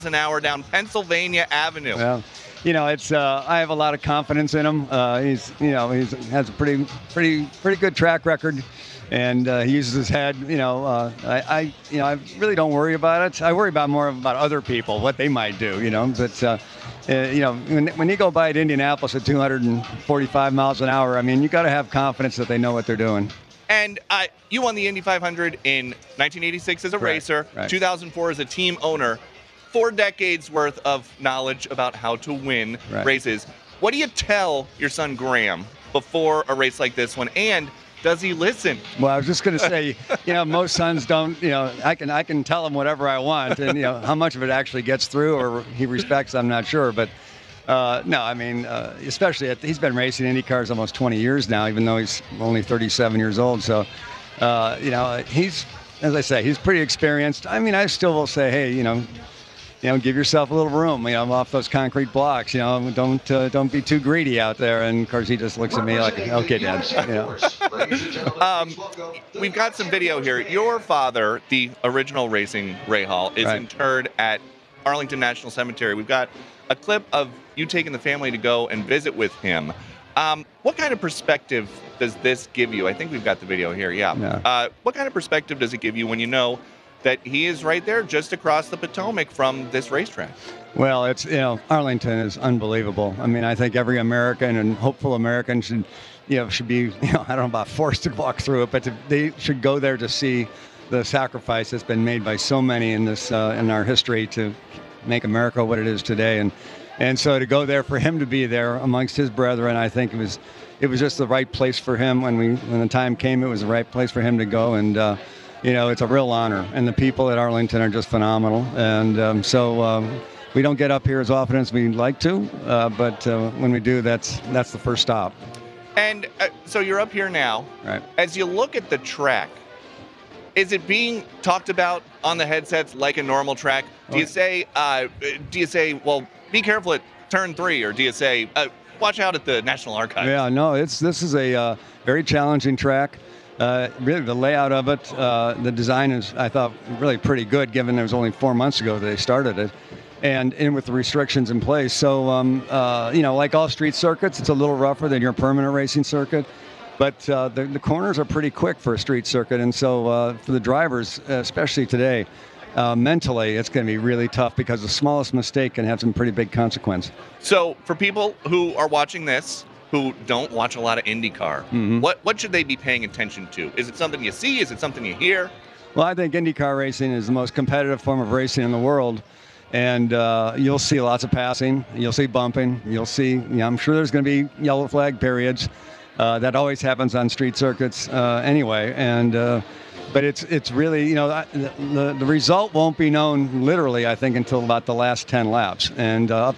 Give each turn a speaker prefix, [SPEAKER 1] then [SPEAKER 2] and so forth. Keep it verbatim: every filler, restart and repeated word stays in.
[SPEAKER 1] an hour down Pennsylvania Avenue.
[SPEAKER 2] Well, you know, it's uh, I have a lot of confidence in him. Uh, he's, you know, he's has a pretty, pretty, pretty good track record, and uh, he uses his head. You know, uh, I, I, you know, I really don't worry about it. I worry about more about other people, what they might do. You know, but uh, uh, you know, when, when you go by at Indianapolis at two hundred forty-five miles an hour, I mean, you got to have confidence that they know what they're doing.
[SPEAKER 1] And uh, you won the Indy five hundred in nineteen eighty-six as a
[SPEAKER 2] Right,
[SPEAKER 1] racer,
[SPEAKER 2] right.
[SPEAKER 1] two thousand four as a team owner. Four decades worth of knowledge about how to win
[SPEAKER 2] Right.
[SPEAKER 1] races. What do you tell your son Graham before a race like this one? And does he listen?
[SPEAKER 2] Well, I was just going to say, you know, most sons don't. You know, I can I can tell him whatever I want, and you know how much of it actually gets through or he respects, I'm not sure, but. Uh, no, I mean, uh, especially at, he's been racing Indy cars almost twenty years now, even though he's only thirty-seven years old. So, uh, you know, he's, as I say, he's pretty experienced. I mean, I still will say, hey, you know, you know, give yourself a little room. You know, off those concrete blocks. You know, don't uh, don't be too greedy out there. And of course, he just looks at me like, okay, Dad. You know.
[SPEAKER 1] Um, we've got some video here. Your father, the original racing Ray Hall, is
[SPEAKER 2] Right.
[SPEAKER 1] interred at Arlington National Cemetery. We've got a clip of you taking the family to go and visit with him. Um, what kind of perspective does this give you? I think we've got the video here. Yeah.
[SPEAKER 2] Yeah.
[SPEAKER 1] Uh, what kind of perspective does it give you when you know that he is right there just across the Potomac from this racetrack?
[SPEAKER 2] Well, it's, you know, Arlington is unbelievable. I mean, I think every American and hopeful American should, you know, should be, you know, I don't know about forced to walk through it, but to, they should go there to see the sacrifice that's been made by so many in this, uh, in our history to make America what it is today. And, and so to go there, for him to be there amongst his brethren, I think it was, it was just the right place for him. When we, when the time came, it was the right place for him to go. And, uh, you know, it's a real honor, and the people at Arlington are just phenomenal. And um, so um, we don't get up here as often as we'd like to, uh, but uh, when we do, that's that's the first stop.
[SPEAKER 1] And uh, so you're up here now.
[SPEAKER 2] Right.
[SPEAKER 1] As you look at the track, is it being talked about on the headsets like a normal track? Do you
[SPEAKER 2] Okay.
[SPEAKER 1] say, uh, do you say, well, be careful at turn three, or do you say, uh, watch out at the National Archives?
[SPEAKER 2] Yeah, no, it's this is a uh, very challenging track. Uh, really, the layout of it, uh, the design is, I thought, really pretty good, given it was only four months ago that they started it, and, and with the restrictions in place. So, um, uh, you know, like all street circuits, it's a little rougher than your permanent racing circuit, but uh, the, the corners are pretty quick for a street circuit, and so uh, for the drivers, especially today, uh, mentally, it's going to be really tough because the smallest mistake can have some pretty big consequence.
[SPEAKER 1] So for people who are watching this, who don't watch a lot of IndyCar,
[SPEAKER 2] Mm-hmm.
[SPEAKER 1] what, what should they be paying attention to? Is it something you see? Is it something you hear?
[SPEAKER 2] Well, I think IndyCar racing is the most competitive form of racing in the world, and uh, you'll see lots of passing, you'll see bumping, you'll see, you know, I'm sure there's going to be yellow flag periods. Uh, that always happens on street circuits uh, anyway, and uh, but it's it's really, you know, the, the the result won't be known literally, I think, until about the last ten laps, and uh,